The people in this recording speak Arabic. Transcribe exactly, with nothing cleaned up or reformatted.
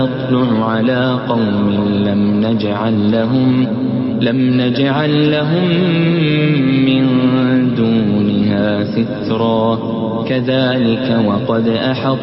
نطلع على قوم لم نجعل لهم لم نجعل لهم من دونها سترا كذلك وقد أحط